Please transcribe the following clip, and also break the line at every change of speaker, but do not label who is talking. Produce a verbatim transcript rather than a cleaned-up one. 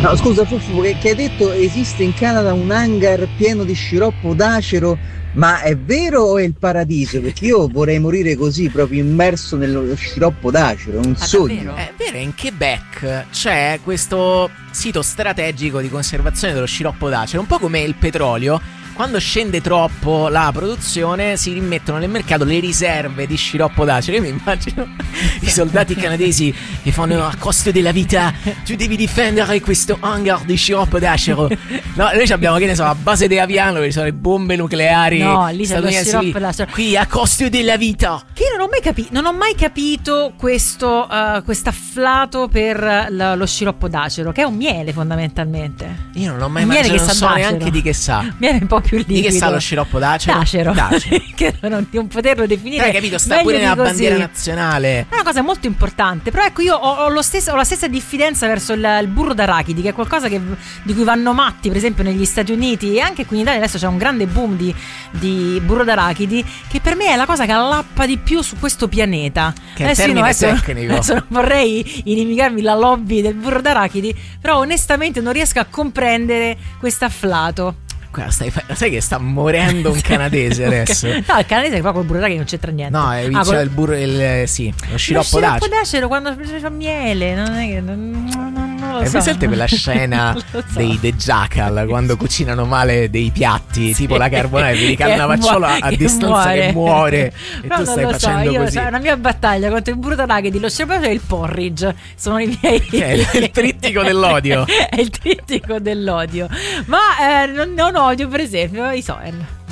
No, scusa Fuffu, che, che hai detto esiste in Canada un hangar pieno di sciroppo d'acero, ma è vero o è il paradiso? Perché io vorrei morire così, proprio immerso nello sciroppo d'acero, è un
Ah,
sogno.
È vero, in Quebec c'è questo sito strategico di conservazione dello sciroppo d'acero, un po' come il petrolio. Quando scende troppo la produzione si rimettono nel mercato le riserve di sciroppo d'acero. Io mi immagino i soldati canadesi che fanno a costo della vita: tu devi difendere questo hangar di sciroppo d'acero. No, noi abbiamo, che ne so, a base di Aviano, che sono le bombe nucleari.
No, lì c'è lo
statunitensi,
sciroppo d'acero.
qui a costo della vita.
Che io non ho mai capito, non ho mai capito questo uh, quest'afflato per la, lo sciroppo d'acero, che è un miele fondamentalmente.
Io non l'ho mai
Un miele
mangiato,
che
non
sa
so
d'acero.
neanche di che sa.
Miele un po' più liquido.
Di che sa lo sciroppo d'acero?
D'acero.
D'acero.
Che non, non poterlo definire.
Hai capito? Sta
meglio
pure
di
nella
così.
bandiera nazionale.
È una cosa molto importante. Però ecco, io ho, ho, lo stesso, ho la stessa diffidenza verso il, il burro d'arachidi, che è qualcosa che, di cui vanno matti, per esempio negli Stati Uniti e anche qui in Italia. Adesso c'è un grande boom di, di burro d'arachidi, che per me è la cosa che allappa di più su questo pianeta.
Che è
adesso
termine
io no, adesso,
tecnico.
adesso non vorrei inimicarmi la lobby del burro d'arachidi, però onestamente non riesco a comprendere questo afflato.
Qua stai fa- sai che sta morendo un canadese adesso?
No, il canadese però col burro d'arachidi non c'entra niente.
No, è
Ah,
c'è
col-
il burro, il, sì, lo sciroppo
lo
d'acero.
sciroppo d'acero quando c'è miele, non è che non, non, non lo
Hai
so.
presente quella scena
Non lo so.
dei The Jackal quando cucinano male dei piatti,
Sì.
tipo la carbonara, e vedi
Che
Cannavacciolo a, a
muo-
distanza
che
che muore e
Però
tu
non
stai
lo so,
facendo
io,
così.
cioè, la mia battaglia contro il burro d'arachidi, lo sciroppo d'acero e il porridge sono i miei.
Che è il- il trittico dell'odio.
È il trittico dell'odio. Ma eh, non, non odio per esempio i Soen.